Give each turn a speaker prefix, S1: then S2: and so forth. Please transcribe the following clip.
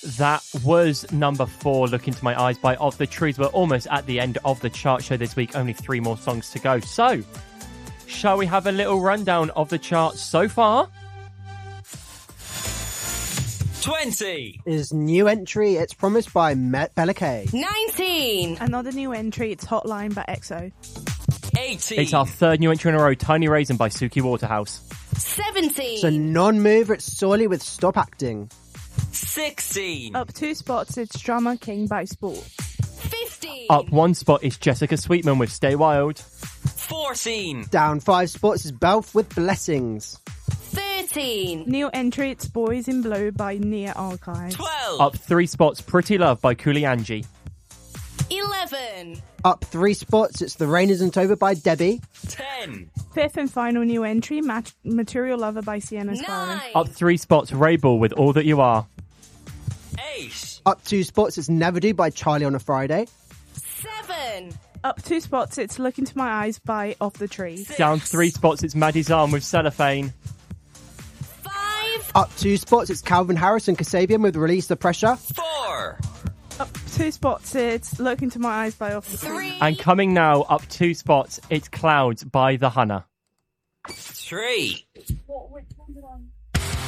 S1: that was number 4, Look Into My Eyes by Of the Trees. We're almost at the end of the chart show this week. Only 3 more songs to go. So, shall we have a little rundown of the charts so far?
S2: 20
S3: is new entry. It's Promised by Bella K.
S4: 19.
S5: Another new entry. It's Hotline by EXO.
S2: 18
S1: It's our 3rd new entry in a row, Tiny Raisin by Suki Waterhouse.
S4: 17.
S3: It's a non-mover. It's Sorely with Stop Acting.
S2: 16
S5: Up 2 spots, it's Drama King by Sport.
S4: 15.
S1: Up 1 spot is Jessica Sweetman with Stay Wild.
S2: 14
S3: Down 5 spots is Belf with Blessings.
S4: 13.
S5: New entry, it's Boys in Blue by Nia Archive.
S2: 12
S1: Up 3 spots, Pretty Love by Cooley Angie.
S4: 11.
S3: Up 3 spots, it's The Rain Isn't Over by Debbie.
S2: 10
S5: 5th and final new entry, Material Lover by Sienna Scarlett.
S4: 9.
S1: Up 3 spots, Rabel with All That You Are.
S2: 8
S3: Up 2 spots, it's Never Do by Charlie on a Friday.
S4: 7.
S5: Up 2 spots, it's Look Into My Eyes by Off the Trees.
S1: Down 3 spots, it's Maddie's Arm with Cellophane.
S4: 5.
S3: Up 2 spots, it's Calvin Harris and Kasabian with Release the Pressure.
S2: 4
S5: Up 2 spots, it's Look Into My Eyes by Off the Trees.
S4: 3.
S1: And coming now, up 2 spots, it's Clouds by The Hunter.
S2: 3